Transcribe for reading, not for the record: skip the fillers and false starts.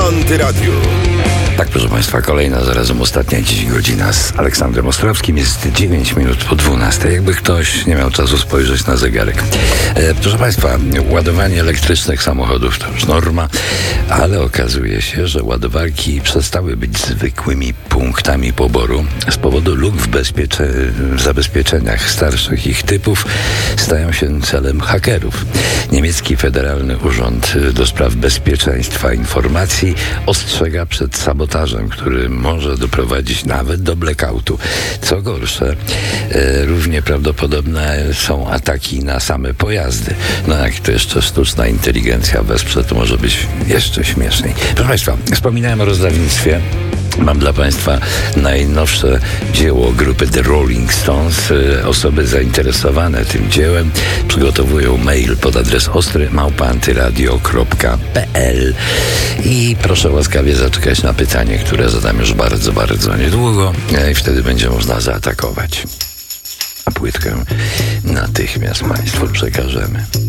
Antyradiu. Tak, proszę Państwa, kolejna, zarazem ostatnia dziś godzina z Aleksandrem Ostrowskim. Jest 9 minut po 12. Jakby ktoś nie miał czasu spojrzeć na zegarek. Proszę Państwa, ładowanie elektrycznych samochodów to już norma, ale okazuje się, że ładowarki przestały być zwykłymi punktami poboru. Z powodu luk w zabezpieczeniach starszych ich typów stają się celem hakerów. Niemiecki Federalny Urząd do Spraw Bezpieczeństwa Informacji ostrzega przed sabotażem, który może doprowadzić nawet do blackoutu. Co gorsze, równie prawdopodobne są ataki na same pojazdy. No jak to jeszcze sztuczna inteligencja wesprze, to może być jeszcze śmieszniej. Proszę Państwa, wspominałem o rozdawnictwie. Mam dla Państwa najnowsze dzieło grupy The Rolling Stones. Osoby zainteresowane tym dziełem przygotowują mail pod adres ostry@antyradio.pl i proszę łaskawie zaczekać na pytanie, które zadam już bardzo, bardzo niedługo i wtedy będzie można zaatakować. A płytkę natychmiast Państwu przekażemy.